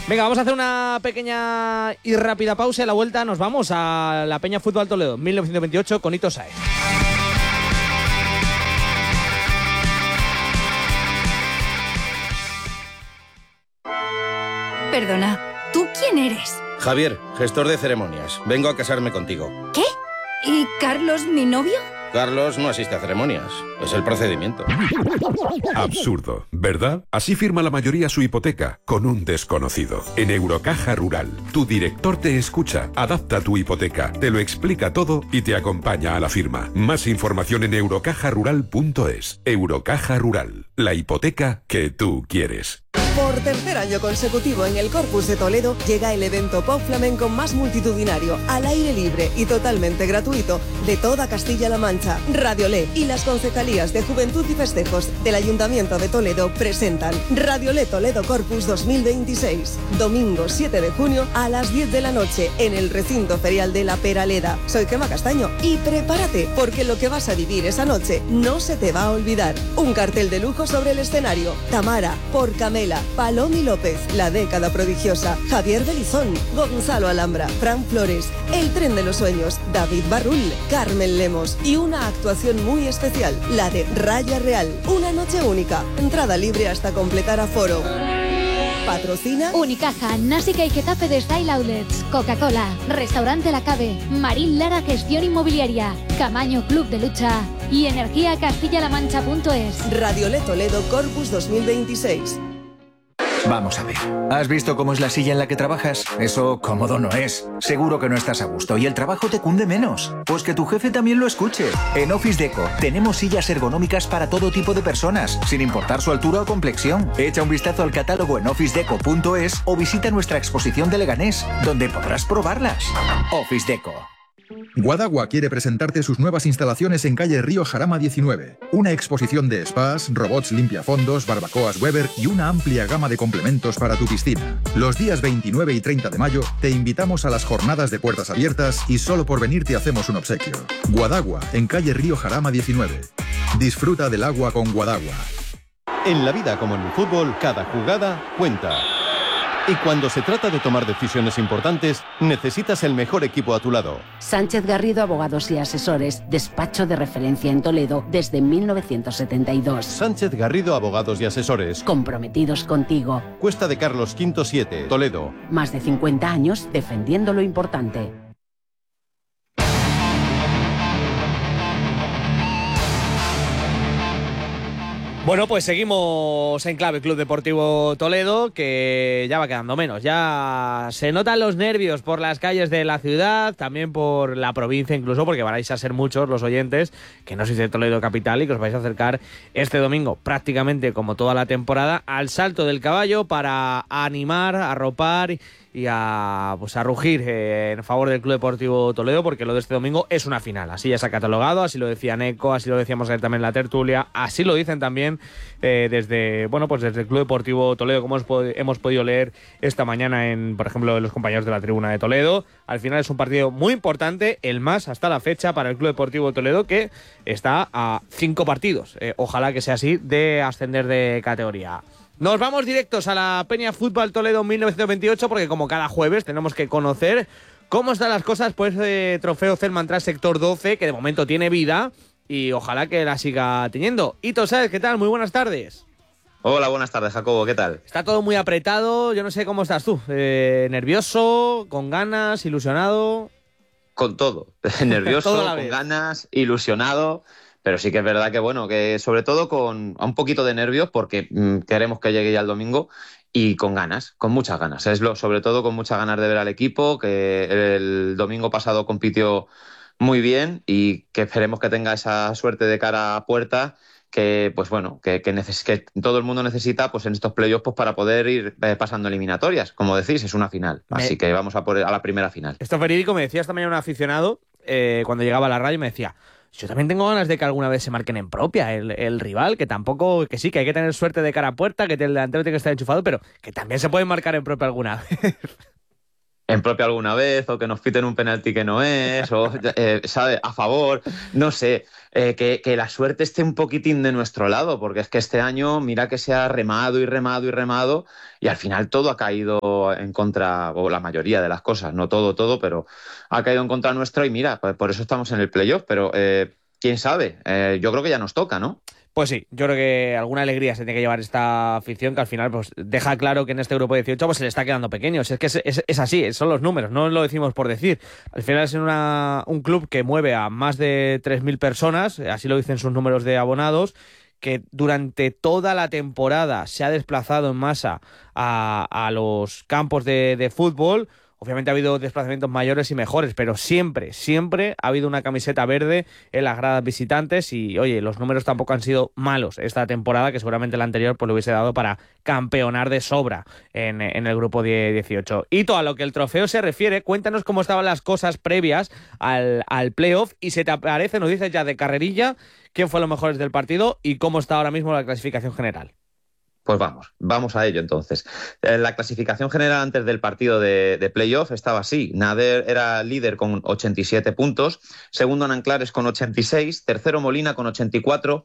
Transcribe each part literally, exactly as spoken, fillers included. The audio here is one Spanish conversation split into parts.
Venga, vamos a hacer una pequeña y rápida pausa y a la vuelta nos vamos a la Peña Fútbol Toledo mil novecientos veintiocho con Ito Sáez. Perdona, ¿tú quién eres? Javier, gestor de ceremonias. Vengo a casarme contigo. ¿Qué? ¿Y Carlos, mi novio? Carlos no asiste a ceremonias. Es el procedimiento. Absurdo, ¿verdad? Así firma la mayoría su hipoteca, con un desconocido. En Eurocaja Rural, tu director te escucha, adapta tu hipoteca, te lo explica todo y te acompaña a la firma. Más información en eurocaja rural punto es. Eurocaja Rural, la hipoteca que tú quieres. Por tercer año consecutivo en el Corpus de Toledo llega el evento pop flamenco más multitudinario, al aire libre y totalmente gratuito de toda Castilla-La Mancha. Radiolé y las concejalías de Juventud y Festejos del Ayuntamiento de Toledo presentan Radiolé Toledo Corpus dos mil veintiséis. Domingo siete de junio a las diez de la noche en el recinto ferial de La Peraleda. Soy Gemma Castaño y prepárate porque lo que vas a vivir esa noche no se te va a olvidar. Un cartel de lujo sobre el escenario. Tamara, por Camela, Palomi López, La Década Prodigiosa, Javier Belizón, Gonzalo Alhambra, Fran Flores, El Tren de los Sueños, David Barrul, Carmen Lemos y una actuación muy especial, la de Raya Real. Una noche única, entrada libre hasta completar aforo. Patrocina Unicaja, Násica y Getafe de Style Outlets, Coca-Cola, Restaurante La Cave, Marín Lara Gestión Inmobiliaria, Camaño Club de Lucha y Energía Castilla-La Mancha punto es. Radiolé Toledo Corpus dos mil veintiséis. Vamos a ver. ¿Has visto cómo es la silla en la que trabajas? Eso cómodo no es. Seguro que no estás a gusto y el trabajo te cunde menos. Pues que tu jefe también lo escuche. En Office Deco tenemos sillas ergonómicas para todo tipo de personas, sin importar su altura o complexión. Echa un vistazo al catálogo en office deco punto es o visita nuestra exposición de Leganés, donde podrás probarlas. Office Deco. Guadagua quiere presentarte sus nuevas instalaciones en calle Río Jarama diecinueve. Una exposición de spas, robots limpiafondos, barbacoas Weber y una amplia gama de complementos para tu piscina. Los días veintinueve y treinta de mayo te invitamos a las jornadas de puertas abiertas y solo por venir te hacemos un obsequio. Guadagua, en calle Río Jarama diecinueve. Disfruta del agua con Guadagua. En la vida como en el fútbol, cada jugada cuenta. Y cuando se trata de tomar decisiones importantes, necesitas el mejor equipo a tu lado. Sánchez Garrido Abogados y Asesores, despacho de referencia en Toledo desde mil novecientos setenta y dos. Sánchez Garrido Abogados y Asesores. Comprometidos contigo. Cuesta de Carlos V siete, Toledo. Más de cincuenta años defendiendo lo importante. Bueno, pues seguimos en clave Club Deportivo Toledo, que ya va quedando menos. Ya se notan los nervios por las calles de la ciudad, también por la provincia incluso, porque vais a ser muchos los oyentes que no sois de Toledo capital y que os vais a acercar este domingo, prácticamente como toda la temporada, al Salto del Caballo para animar, arropar y a, pues a rugir eh, en favor del Club Deportivo Toledo, porque lo de este domingo es una final. Así ya se ha catalogado, así lo decía Neco, así lo decíamos ayer también en la tertulia, así lo dicen también eh, desde bueno pues desde el Club Deportivo Toledo, como hemos, pod- hemos podido leer esta mañana en, por ejemplo, los compañeros de la Tribuna de Toledo. Al final es un partido muy importante, el más hasta la fecha para el Club Deportivo Toledo, que está a cinco partidos. Eh, ojalá que sea así, de ascender de categoría. Nos vamos directos a la Peña Fútbol Toledo mil novecientos veintiocho, porque como cada jueves tenemos que conocer cómo están las cosas por ese trofeo Celman Tras sector doce, que de momento tiene vida y ojalá que la siga teniendo. Ito Sáez, ¿qué tal? Muy buenas tardes. Hola, buenas tardes, Jacobo, ¿qué tal? Está todo muy apretado, yo no sé cómo estás tú. Eh, ¿Nervioso, con ganas, ilusionado? Con todo, nervioso, todo con vez. ganas, ilusionado... Pero sí que es verdad que, bueno, que sobre todo con un poquito de nervios porque mmm, queremos que llegue ya el domingo y con ganas, con muchas ganas. Es lo, sobre todo con muchas ganas de ver al equipo, que el domingo pasado compitió muy bien y que esperemos que tenga esa suerte de cara a puerta que, pues bueno, que, que, neces- que todo el mundo necesita pues en estos playoffs pues, para poder ir eh, pasando eliminatorias. Como decís, es una final, Me... así que vamos a por a la primera final. Esto es verídico, me decía esta mañana un aficionado eh, cuando llegaba a la radio, me decía... Yo también tengo ganas de que alguna vez se marquen en propia el, el rival, que tampoco, que sí, que hay que tener suerte de cara a puerta, que el delantero tiene que estar enchufado, pero que también se puede marcar en propia alguna vez. en propia alguna vez, o que nos piten un penalti que no es, o, eh, ¿sabe? A favor, no sé, eh, que, que la suerte esté un poquitín de nuestro lado, porque es que este año, mira que se ha remado y remado y remado, y al final todo ha caído en contra, o la mayoría de las cosas, no todo, todo, pero ha caído en contra nuestro, y mira, pues por eso estamos en el playoff, pero eh, quién sabe, eh, yo creo que ya nos toca, ¿no? Pues sí, yo creo que alguna alegría se tiene que llevar esta afición, que al final pues deja claro que en este grupo de dieciocho pues se le está quedando pequeño. Es que es, es, es así, son los números, no lo decimos por decir. Al final es una, un club que mueve a más de tres mil personas, así lo dicen sus números de abonados, que durante toda la temporada se ha desplazado en masa a, a los campos de, de fútbol. Obviamente ha habido desplazamientos mayores y mejores, pero siempre, siempre ha habido una camiseta verde en las gradas visitantes y, oye, los números tampoco han sido malos esta temporada, que seguramente la anterior pues, lo hubiese dado para campeonar de sobra en, en el grupo de dieciocho. Y todo a lo que el trofeo se refiere, cuéntanos cómo estaban las cosas previas al, al playoff y se te aparece, nos dices ya de carrerilla, quién fue los mejores del partido y cómo está ahora mismo la clasificación general. Pues vamos, vamos a ello entonces. La clasificación general antes del partido de, de playoff estaba así. Nader era líder con ochenta y siete puntos, segundo Nanclares con ochenta y seis, tercero Molina con ochenta y cuatro,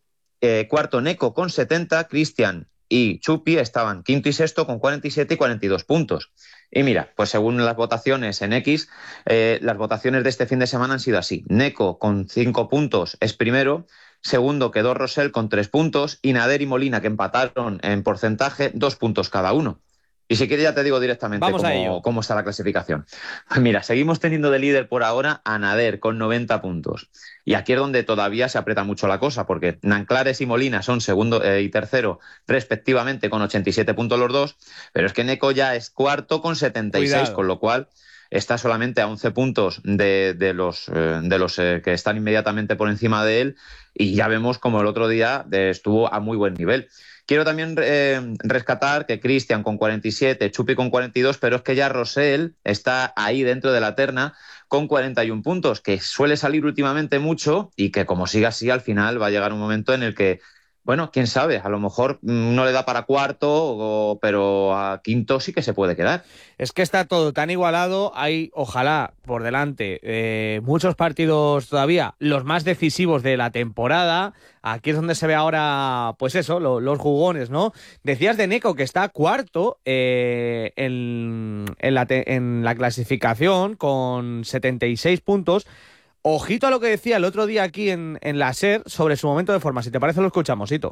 eh, cuarto Neco con setenta, Cristian y Chupi estaban quinto y sexto con cuarenta y siete y cuarenta y dos puntos. Y mira, pues según las votaciones en X, eh, las votaciones de este fin de semana han sido así. Neco con cinco puntos es primero, segundo quedó Rosell con tres puntos y Nader y Molina, que empataron en porcentaje, dos puntos cada uno. Y si quieres ya te digo directamente cómo, cómo está la clasificación. Mira, seguimos teniendo de líder por ahora a Nader con noventa puntos. Y aquí es donde todavía se aprieta mucho la cosa, porque Nanclares y Molina son segundo eh, y tercero respectivamente con ochenta y siete puntos los dos, pero es que Neco ya es cuarto con setenta y seis, Cuidado. Con lo cual está solamente a once puntos de, de los, eh, de los eh, que están inmediatamente por encima de él, y ya vemos como el otro día eh, estuvo a muy buen nivel. Quiero también eh, rescatar que Cristian con cuarenta y siete, Chupi con cuarenta y dos, pero es que ya Rosell está ahí dentro de la terna con cuarenta y uno puntos, que suele salir últimamente mucho y que como siga así al final va a llegar un momento en el que, bueno, quién sabe, a lo mejor no le da para cuarto, o, pero a quinto sí que se puede quedar. Es que está todo tan igualado, hay, ojalá, por delante, eh, muchos partidos todavía, los más decisivos de la temporada. Aquí es donde se ve ahora, pues eso, lo, los jugones, ¿no? Decías de Neco que está cuarto eh, en, en, la te, en la clasificación con setenta y seis puntos. Ojito a lo que decía el otro día aquí en, en la SER sobre su momento de forma. Si te parece, lo escuchamos, Hito.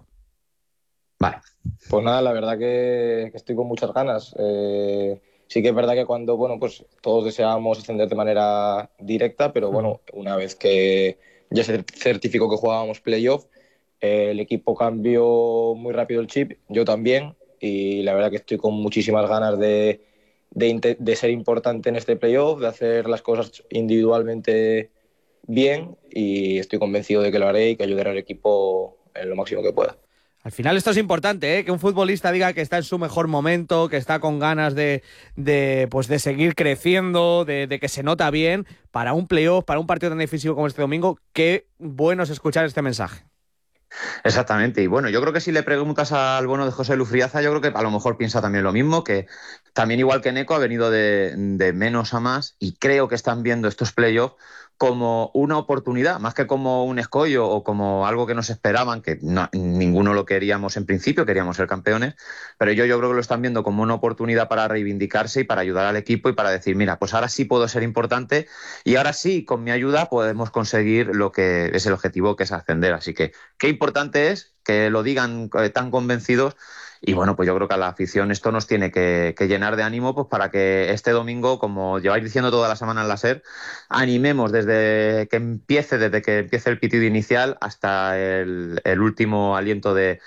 Vale. Pues nada, la verdad que, que estoy con muchas ganas. Eh, sí que es verdad que cuando, bueno, pues todos deseábamos ascender de manera directa, pero bueno, una vez que ya se certificó que jugábamos playoff, eh, el equipo cambió muy rápido el chip, yo también, y la verdad que estoy con muchísimas ganas de, de, de ser importante en este playoff, de hacer las cosas individualmente bien, y estoy convencido de que lo haré y que ayudaré al equipo en lo máximo que pueda. Al final esto es importante, ¿eh? Que un futbolista diga que está en su mejor momento, que está con ganas de, de, pues de seguir creciendo, de, de que se nota bien para un playoff, para un partido tan decisivo como este domingo. Qué bueno es escuchar este mensaje. Exactamente, y bueno, yo creo que si le preguntas al bueno de José Lu Friaza, yo creo que a lo mejor piensa también lo mismo, que también igual que Neco ha venido de, de menos a más, y creo que están viendo estos playoffs como una oportunidad, más que como un escollo o como algo que nos esperaban, que no, ninguno lo queríamos en principio, queríamos ser campeones, pero yo, yo creo que lo están viendo como una oportunidad para reivindicarse y para ayudar al equipo y para decir, mira, pues ahora sí puedo ser importante y ahora sí, con mi ayuda podemos conseguir lo que es el objetivo, que es ascender. Así que qué importante es que lo digan eh, tan convencidos. Y bueno, pues yo creo que a la afición esto nos tiene que, que llenar de ánimo, pues para que este domingo, como lleváis diciendo toda la semana en la SER, animemos desde que empiece, desde que empiece el pitido inicial hasta el, el último aliento de,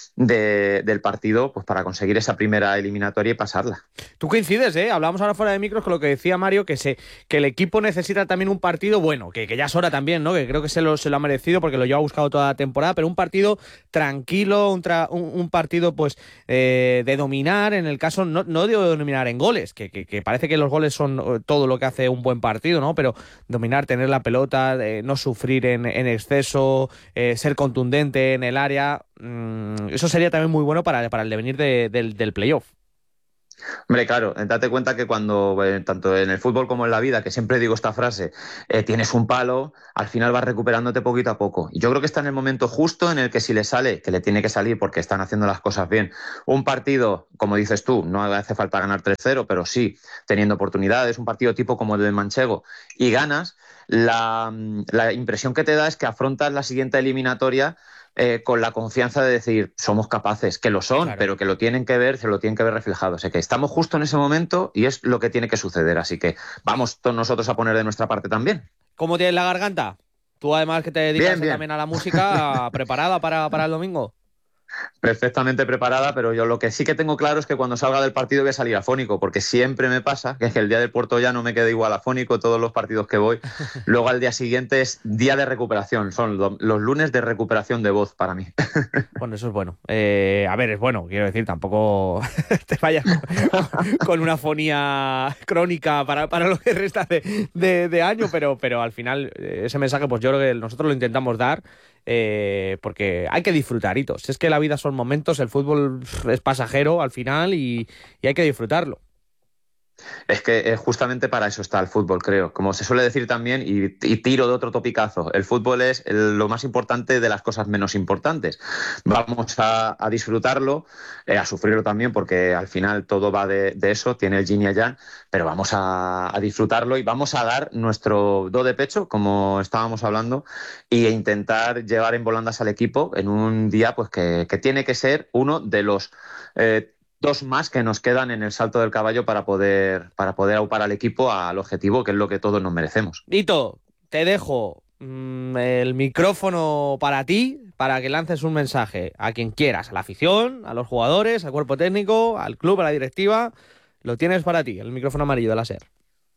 de, del partido, pues para conseguir esa primera eliminatoria y pasarla. Tú coincides, ¿eh? Hablamos ahora fuera de micros con lo que decía Mario, que se que el equipo necesita también un partido bueno, que, que ya es hora también, ¿no? Que creo que se lo, se lo ha merecido porque lo lleva buscado toda la temporada, pero un partido tranquilo, un, tra, un, un partido pues eh, de dominar, en el caso, no, no de dominar en goles, que, que, que parece que los goles son todo lo que hace un buen partido, ¿no? Pero dominar, tener la pelota, eh, no sufrir en, en exceso, eh, ser contundente en el área, mmm, eso sería también muy bueno para, para el devenir de, del, del playoff. Hombre, claro, date cuenta que cuando, eh, tanto en el fútbol como en la vida, que siempre digo esta frase, eh, tienes un palo, al final vas recuperándote poquito a poco. Y yo creo que está en el momento justo en el que si le sale, que le tiene que salir porque están haciendo las cosas bien, un partido, como dices tú, no hace falta ganar tres cero, pero sí, teniendo oportunidades, un partido tipo como el del Manchego, y ganas, la, la impresión que te da es que afrontas la siguiente eliminatoria Eh, con la confianza de decir, somos capaces, que lo son, claro, pero que lo tienen que ver, se lo tienen que ver reflejado. O sea, que estamos justo en ese momento y es lo que tiene que suceder. Así que vamos todos nosotros a poner de nuestra parte también. ¿Cómo tienes la garganta? Tú, además, que te dedicas bien, bien. también a la música, ¿preparada para, para el domingo? Perfectamente preparada, pero yo lo que sí que tengo claro es que cuando salga del partido voy a salir afónico, porque siempre me pasa que, es que el día del Puerto Llano me quedo igual afónico todos los partidos que voy. Luego al día siguiente es día de recuperación, son lo, los lunes de recuperación de voz para mí. Bueno, eso es bueno. Eh, a ver, es bueno, quiero decir, tampoco te vayas con, con una afonía crónica para, para lo que resta de, de, de año, pero, pero al final ese mensaje pues yo creo que nosotros lo intentamos dar. Eh, porque hay que disfrutar, hitos. Es que la vida son momentos, el fútbol es pasajero al final y, y hay que disfrutarlo. Es que eh, justamente para eso está el fútbol, creo. Como se suele decir también, y, y tiro de otro topicazo, el fútbol es el, lo más importante de las cosas menos importantes. Vamos a, a disfrutarlo, eh, a sufrirlo también, porque al final todo va de, de eso, tiene el yin y el yang, pero vamos a, a disfrutarlo y vamos a dar nuestro do de pecho, como estábamos hablando, e intentar llevar en volandas al equipo en un día pues que, que tiene que ser uno de los... Eh, dos más que nos quedan en el salto del caballo para poder, para poder aupar al equipo al objetivo, que es lo que todos nos merecemos. Hito, te dejo mmm, el micrófono para ti, para que lances un mensaje a quien quieras, a la afición, a los jugadores, al cuerpo técnico, al club, a la directiva. Lo tienes para ti, el micrófono amarillo de la SER.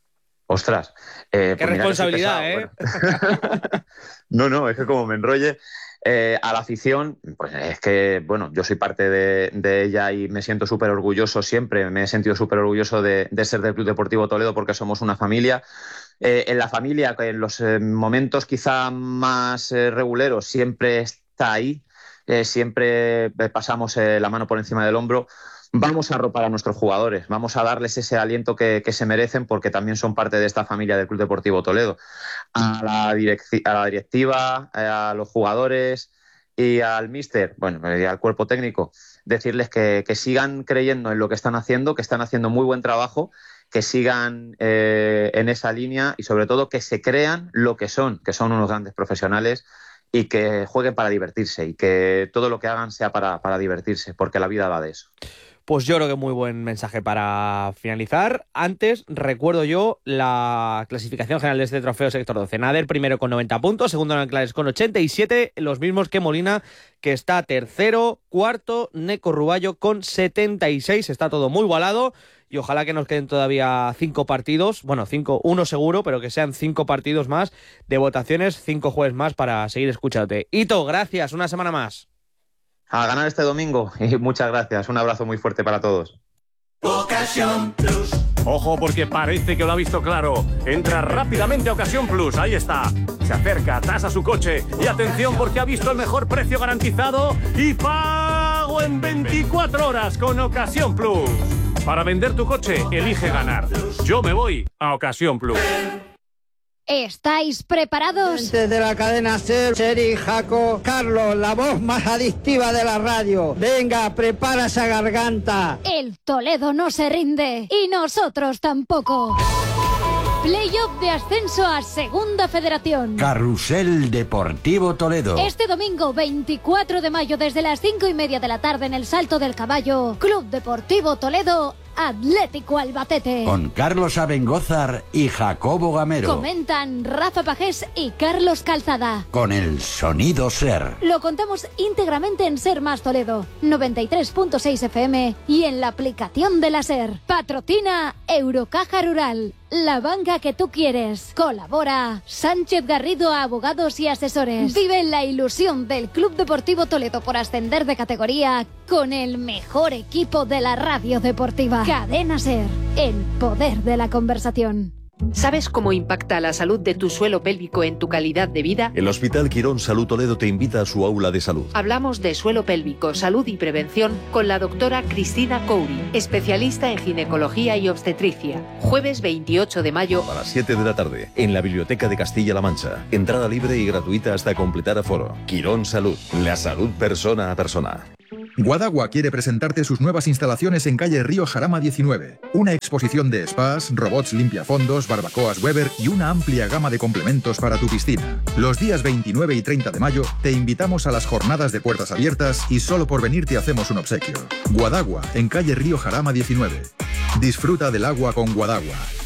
Ostras. Eh, Qué pues responsabilidad, mira, ¿eh? Bueno. No, no, es que como me enrolle... Eh, a la afición, pues es que, bueno, yo soy parte de, de ella y me siento súper orgulloso siempre, me he sentido súper orgulloso de, de ser del Club Deportivo Toledo porque somos una familia. Eh, en la familia, en los eh, momentos quizá más eh, reguleros, siempre está ahí, eh, siempre pasamos eh, la mano por encima del hombro. Vamos a arropar a nuestros jugadores, vamos a darles ese aliento que, que se merecen porque también son parte de esta familia del Club Deportivo Toledo. A la, direc- a la directiva, a los jugadores y al míster, bueno, y al cuerpo técnico, decirles que, que sigan creyendo en lo que están haciendo, que están haciendo muy buen trabajo, que sigan eh, en esa línea y sobre todo que se crean lo que son, que son unos grandes profesionales y que jueguen para divertirse y que todo lo que hagan sea para, para divertirse, porque la vida va de eso. Pues yo creo que muy buen mensaje para finalizar. Antes, recuerdo yo la clasificación general de este trofeo sector doce. Nader primero con noventa puntos, segundo Nanclares con ochenta y siete, los mismos que Molina, que está tercero, cuarto Neco Ruballo con setenta y seis. Está todo muy igualado y ojalá que nos queden todavía cinco partidos, bueno, cinco, uno seguro, pero que sean cinco partidos más de votaciones, cinco jueves más para seguir escuchándote. Hito, gracias, una semana más. A ganar este domingo y muchas gracias. Un abrazo muy fuerte para todos. Ocasión Plus. Ojo porque parece que lo ha visto claro. Entra rápidamente a Ocasión Plus. Ahí está. Se acerca, tasa su coche. Y atención porque ha visto el mejor precio garantizado y pago en veinticuatro horas con Ocasión Plus. Para vender tu coche, elige ganar. Yo me voy a Ocasión Plus. ¿Estáis preparados? Desde la cadena SER, Seri, Jaco, Carlos, la voz más adictiva de la radio. Venga, prepara esa garganta. El Toledo no se rinde y nosotros tampoco. Playoff de ascenso a Segunda Federación. Carrusel Deportivo Toledo. Este domingo veinticuatro de mayo desde las cinco y media de la tarde en el Salto del Caballo, Club Deportivo Toledo, Atlético Albacete. Con Carlos Abengózar y Jacobo Gamero. Comentan Rafa Pajés y Carlos Calzada. Con el sonido SER. Lo contamos íntegramente en SER Más Toledo, noventa y tres punto seis F M y en la aplicación de la SER. Patrocina Eurocaja Rural, la banca que tú quieres. Colabora Sánchez Garrido Abogados y Asesores. Vive la ilusión del Club Deportivo Toledo por ascender de categoría con el mejor equipo de la radio deportiva. Cadena SER, el poder de la conversación. ¿Sabes cómo impacta la salud de tu suelo pélvico en tu calidad de vida? El Hospital Quirón Salud Toledo te invita a su aula de salud. Hablamos de suelo pélvico, salud y prevención con la doctora Cristina Coury, especialista en ginecología y obstetricia. Jueves veintiocho de mayo A las siete de la tarde, en la Biblioteca de Castilla-La Mancha. Entrada libre y gratuita hasta completar aforo. Quirón Salud, la salud persona a persona. Guadagua quiere presentarte sus nuevas instalaciones en calle Río Jarama diecinueve. Una exposición de spas, robots limpiafondos, barbacoas Weber y una amplia gama de complementos para tu piscina. Los días veintinueve y treinta de mayo te invitamos a las jornadas de puertas abiertas y solo por venir te hacemos un obsequio. Guadagua, en calle Río Jarama diecinueve. Disfruta del agua con Guadagua.